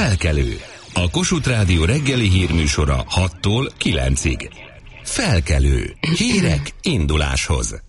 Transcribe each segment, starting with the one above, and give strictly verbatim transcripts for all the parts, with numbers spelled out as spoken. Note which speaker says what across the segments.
Speaker 1: Felkelő. A Kossuth Rádió reggeli hírműsora hattól kilencig. Felkelő. Hírek induláshoz.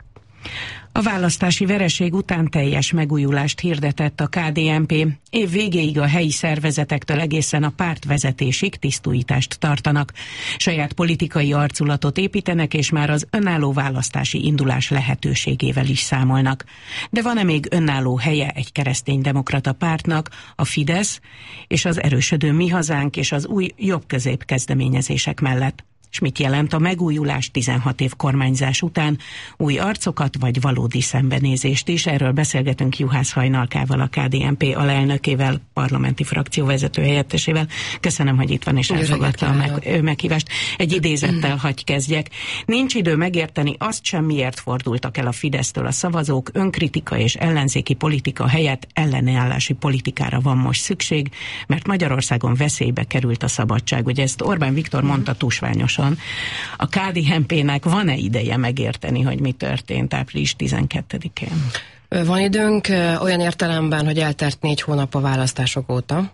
Speaker 2: A választási vereség után teljes megújulást hirdetett a ká dé en pé. Év végéig a helyi szervezetektől egészen a pártvezetésig tisztújítást tartanak. Saját politikai arculatot építenek, és már az önálló választási indulás lehetőségével is számolnak. De van-e még önálló helye egy kereszténydemokrata pártnak, a Fidesz és az erősödő Mi Hazánk és az új jobb-közép kezdeményezések mellett? És mit jelent a megújulás tizenhat év kormányzás után? Új arcokat vagy valódi szembenézést is? Erről beszélgetünk Juhász Hajnalkával, a ká dé en pé alelnökével, parlamenti frakcióvezető helyettesével. Köszönöm, hogy itt van és elfogadta a meg, meghívást. Egy idézettel hagy kezdjek. Nincs idő megérteni azt sem, miért fordultak el a Fidesztől a szavazók. Önkritika és ellenzéki politika helyett ellenállási politikára van most szükség, mert Magyarországon veszélybe került a szabadság. Ugye ezt Orbán Viktor mondta tusványosan. A ká dé en pének van-e ideje megérteni, hogy mi történt április tizenkettedikén?
Speaker 3: Van időnk olyan értelemben, hogy eltelt négy hónap a választások óta.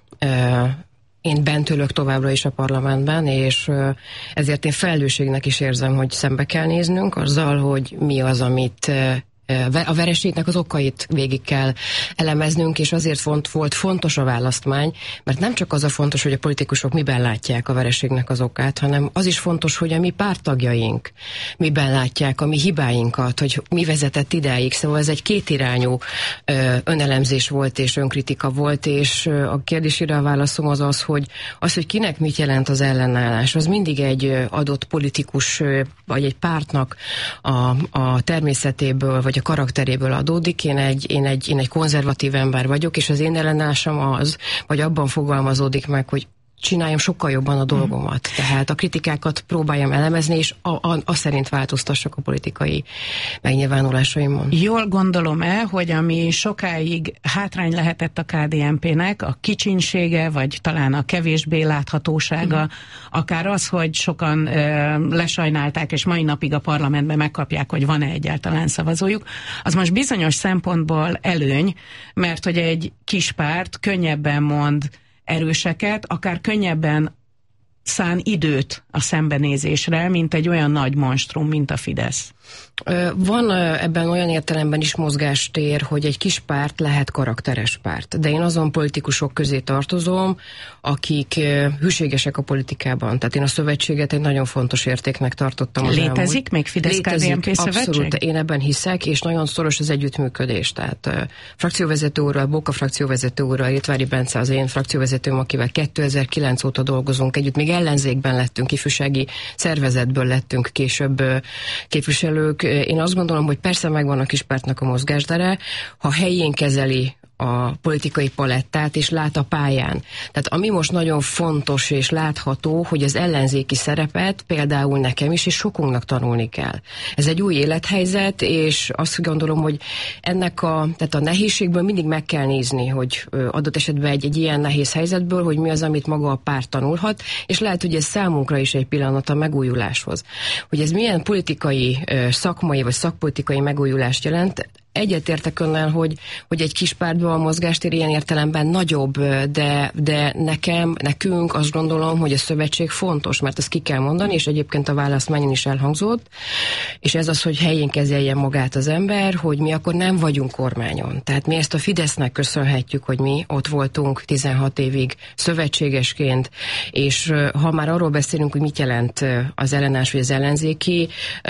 Speaker 3: Én bent ülök továbbra is a parlamentben, és ezért én felelősségnek is érzem, hogy szembe kell néznünk azzal, hogy mi az, amit a vereségnek az okait végig kell elemeznünk, és azért font, volt fontos a választmány, mert nem csak az a fontos, hogy a politikusok miben látják a vereségnek az okát, hanem az is fontos, hogy a mi párttagjaink miben látják a mi hibáinkat, hogy mi vezetett idáig. Szóval ez egy kétirányú ö, önelemzés volt és önkritika volt, és ö, a kérdésére a válaszom az az, hogy az, hogy kinek mit jelent az ellenállás, az mindig egy adott politikus ö, vagy egy pártnak a, a természetéből, vagy a karakteréből adódik. Én egy, én, egy, én egy konzervatív ember vagyok, és az én ellenállásom az, vagy abban fogalmazódik meg, hogy csináljam sokkal jobban a dolgomat. Tehát a kritikákat próbáljam elemezni, és a, a, a szerint változtassak a politikai megnyilvánulásaimon.
Speaker 2: Jól gondolom-e, hogy ami sokáig hátrány lehetett a ká dé en pének, a kicsinsége, vagy talán a kevésbé láthatósága, mm. akár az, hogy sokan ö, lesajnálták, és mai napig a parlamentben megkapják, hogy van-e egyáltalán szavazójuk, az most bizonyos szempontból előny, mert hogy egy kis párt könnyebben mond erőseket, akár könnyebben szán időt a szembenézésre, mint egy olyan nagy monstrum, mint a Fidesz.
Speaker 3: Van ebben olyan értelemben is mozgástér, hogy egy kis párt lehet karakteres párt. De én azon politikusok közé tartozom, akik hűségesek a politikában. Tehát én a szövetséget egy nagyon fontos értéknek tartottam.
Speaker 2: Létezik
Speaker 3: elmúlt.
Speaker 2: még Fidesz-ká dé en pé szövetség?
Speaker 3: Abszolút, én ebben hiszek, és nagyon szoros az együttműködés. Tehát uh, frakcióvezető úrral, Bóka frakcióvezető úrral, Ritvári Bence az én frakcióvezetőm, akivel kétezer-kilenc óta dolgozunk együtt, még ellenzékben lettünk, ifjúsági szervezetből lettünk később uh, képviselők. Én azt gondolom, hogy persze megvan a kispártnak a mozgástere, ha helyén kezeli a politikai palettát, és lát a pályán. Tehát ami most nagyon fontos és látható, hogy az ellenzéki szerepet például nekem is, és sokunknak tanulni kell. Ez egy új élethelyzet, és azt gondolom, hogy ennek a, tehát a nehézségből mindig meg kell nézni, hogy adott esetben egy, egy ilyen nehéz helyzetből, hogy mi az, amit maga a párt tanulhat, és lehet, hogy ez számunkra is egy pillanat a megújuláshoz. Hogy ez milyen politikai, szakmai vagy szakpolitikai megújulást jelent, egyetértek önnel, hogy, hogy egy kis pártban a mozgástér ilyen értelemben nagyobb, de, de nekem, nekünk azt gondolom, hogy a szövetség fontos, mert ezt ki kell mondani, és egyébként a választmányon is elhangzott, és ez az, hogy helyén kezelje magát az ember, hogy mi akkor nem vagyunk kormányon. Tehát mi ezt a Fidesznek köszönhetjük, hogy mi ott voltunk tizenhat évig szövetségesként, és ha már arról beszélünk, hogy mit jelent az ellenállás vagy az ellenzéki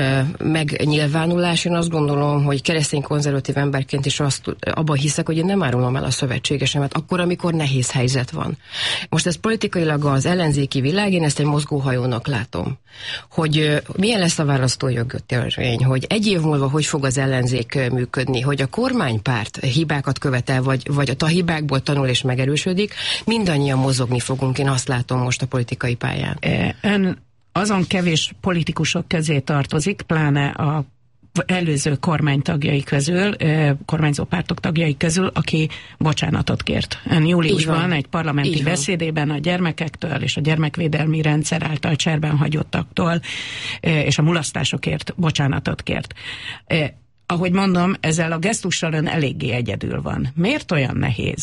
Speaker 3: megnyilvánulás, én azt gondolom, hogy keresztény konzervatív emberként is azt, abban hiszek, hogy én nem árulom el a szövetségesemet akkor, amikor nehéz helyzet van. Most ez politikailag az ellenzéki világ, én ezt egy mozgóhajónak látom. Hogy milyen lesz a választójogtörvény, hogy egy év múlva hogy fog az ellenzék működni, hogy a kormánypárt hibákat követel, vagy, vagy a hibákból tanul és megerősödik, mindannyian mozogni fogunk, én azt látom most a politikai pályán.
Speaker 2: Ön azon kevés politikusok közé tartozik, pláne a előző kormány tagjai közül, kormányzó pártok tagjai közül, aki bocsánatot kért. Ön júliusban egy parlamenti beszédében a gyermekektől és a gyermekvédelmi rendszer által cserben hagyottaktól és a mulasztásokért bocsánatot kért. Ahogy mondom, ezzel a gesztussal ön eléggé egyedül van. Miért olyan nehéz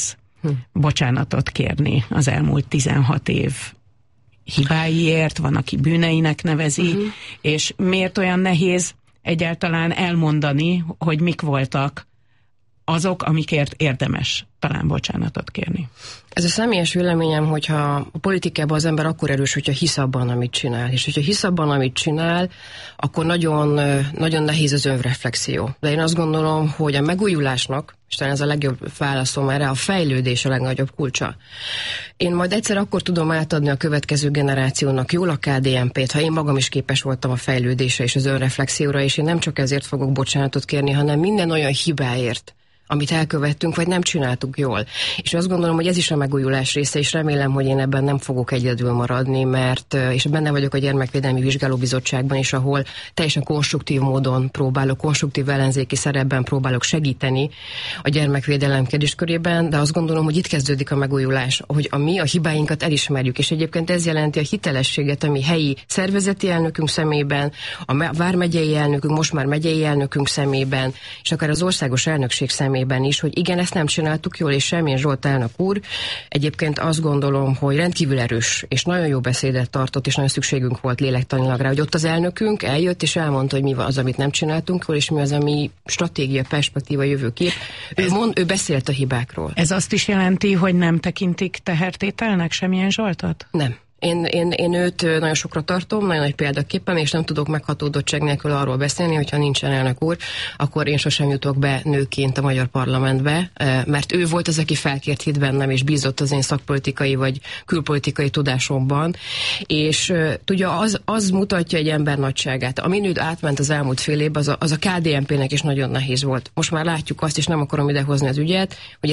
Speaker 2: hm. bocsánatot kérni az elmúlt tizenhat év hibáiért, van, aki bűneinek nevezi, uh-huh. és miért olyan nehéz egyáltalán elmondani, hogy mik voltak azok, amikért érdemes talán bocsánatot kérni.
Speaker 3: Ez a személyes véleményem, hogyha a politikában az ember akkor erős, hogyha hisz abban, amit csinál. És hogyha hisz abban, amit csinál, akkor nagyon, nagyon nehéz az önreflexió. De én azt gondolom, hogy a megújulásnak, és talán ez a legjobb válaszom erre, a fejlődés a legnagyobb kulcsa. Én majd egyszer akkor tudom átadni a következő generációnak jól a ká dé en pét, ha én magam is képes voltam a fejlődésre és az önreflexióra, és én nem csak ezért fogok bocsánatot kérni, hanem minden olyan hibáért, amit elkövettünk, vagy nem csináltuk jól. És azt gondolom, hogy ez is a megújulás része, és remélem, hogy én ebben nem fogok egyedül maradni, mert, és benne vagyok a Gyermekvédelmi Vizsgálóbizottságban is, ahol teljesen konstruktív módon próbálok, konstruktív ellenzéki szerepben próbálok segíteni a gyermekvédelem kérdéskörében, de azt gondolom, hogy itt kezdődik a megújulás, hogy a mi a hibáinkat elismerjük, és egyébként ez jelenti a hitelességet, ami helyi szervezeti elnökünk szemében, a vármegyei elnökünk, most már megyei elnökünk szemében, és akár az országos elnökség szemében is, hogy igen, ezt nem csináltuk jól, és Selmén Zsolt elnök úr egyébként azt gondolom, hogy rendkívül erős, és nagyon jó beszédet tartott, és nagyon szükségünk volt lélektanilag rá, hogy ott az elnökünk eljött, és elmondta, hogy mi az, amit nem csináltunk jól, és mi az, ami stratégia, perspektíva, jövőkép. Ő, mond, ő beszélt a hibákról.
Speaker 2: Ez azt is jelenti, hogy nem tekintik tehertételnek Selmén Zsoltot?
Speaker 3: Nem. Én, én, én őt nagyon sokra tartom, nagyon nagy példaképpen, és nem tudok meghatódottság nélkül arról beszélni, hogyha nincsen elnök úr, akkor én sosem jutok be nőként a magyar parlamentbe, mert ő volt az, aki felkért hit bennem, és bízott az én szakpolitikai vagy külpolitikai tudásomban, és tudja, az, az mutatja egy ember nagyságát. Amin ő átment az elmúlt fél évben, az a, az a ká dé en pének is nagyon nehéz volt. Most már látjuk azt, és nem akarom idehozni az ügyet, hogy